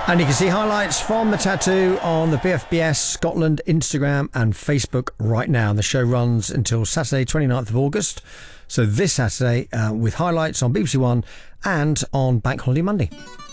And you can see highlights from the tattoo on the BFBS Scotland Instagram and Facebook right now. And the show runs until Saturday 29th of August. So this Saturday with highlights on BBC One and on Bank Holiday Monday.